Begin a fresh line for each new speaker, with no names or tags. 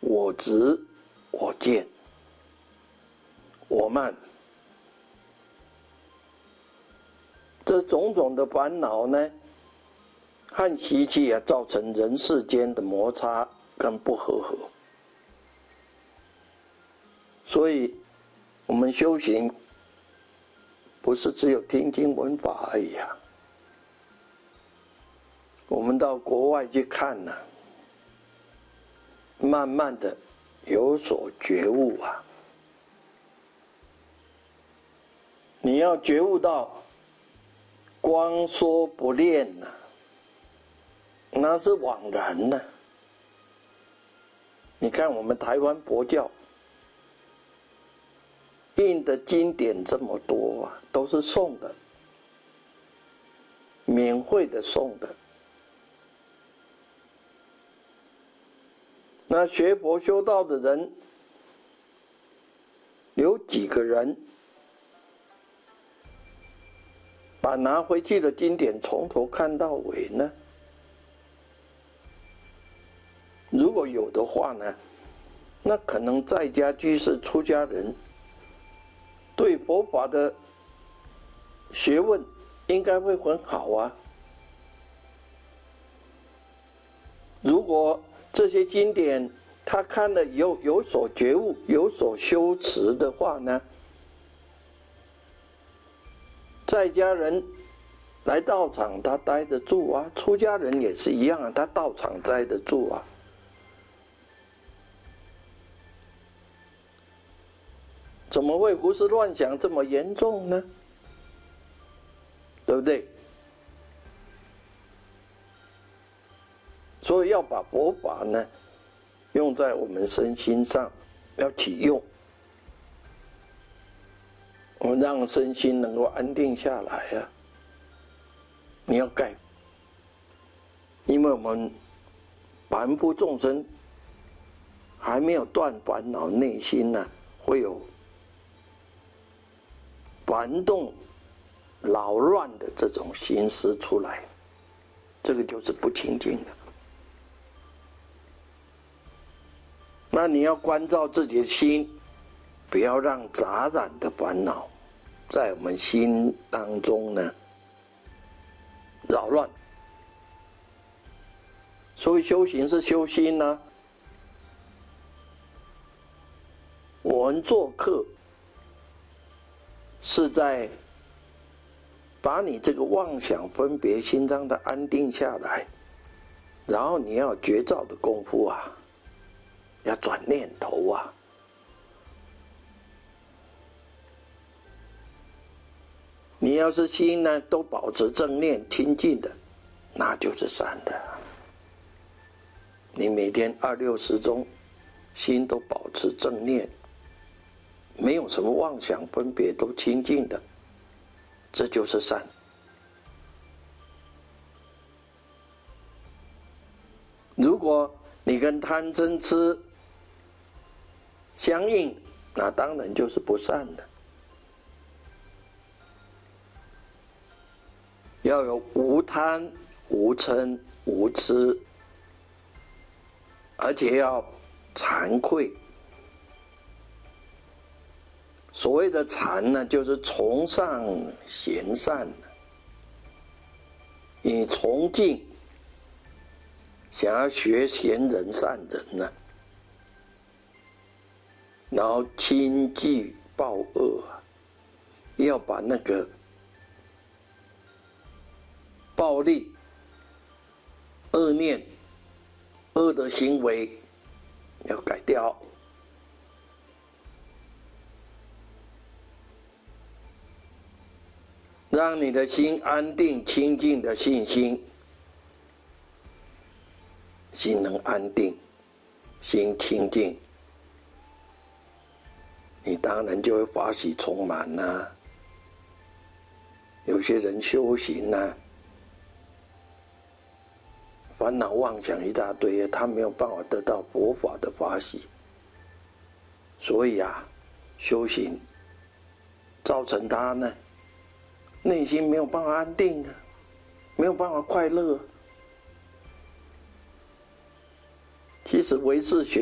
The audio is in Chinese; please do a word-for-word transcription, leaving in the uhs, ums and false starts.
我执、我见、我慢，这种种的烦恼呢，和习气啊，造成人世间的摩擦跟不和合。所以，我们修行不是只有听经闻法而已啊。我们到国外去看呢、啊，慢慢的有所觉悟啊。你要觉悟到光说不练呐、啊，那是枉然呢、啊。你看我们台湾佛教印的经典这么多啊，都是送的，免费的送的。那学佛修道的人，有几个人把拿回去的经典从头看到尾呢？如果有的话呢，那可能在家居士、出家人对佛法的学问应该会很好啊。如果这些经典他看了以后有所觉悟、有所修持的话呢，在家人来道场他待得住啊，出家人也是一样啊，他道场待得住啊。怎么会胡思乱想这么严重呢？对不对？所以要把佛法呢用在我们身心上，要起用，我们让身心能够安定下来啊。你要改，因为我们凡夫众生还没有断烦恼，内心呢、啊、会有烦动、扰乱的这种心思出来，这个就是不清净的。那你要关照自己的心，不要让杂染的烦恼在我们心当中呢扰乱。所以修行是修心呢、啊。我们做课是在把你这个妄想分别心让它安定下来，然后你要觉照的功夫啊，要转念头啊。你要是心呢都保持正念清净的，那就是善的。你每天二六时中心都保持正念，没有什么妄想分别，都清净的，这就是善。如果你跟贪嗔痴相应，那当然就是不善的。要有无贪、无嗔、无痴，而且要惭愧。所谓的惭呢，就是崇尚贤善，你崇敬，想要学贤人善人呢，然后轻惧暴恶，要把那个暴力、恶念、恶的行为要改掉。让你的心安定清净的信心，心能安定，心清净，你当然就会法喜充满呐、啊。有些人修行呐、啊，烦恼妄想一大堆，他没有办法得到佛法的法喜，所以啊，修行造成他呢内心没有办法安定啊，没有办法快乐。其实唯识学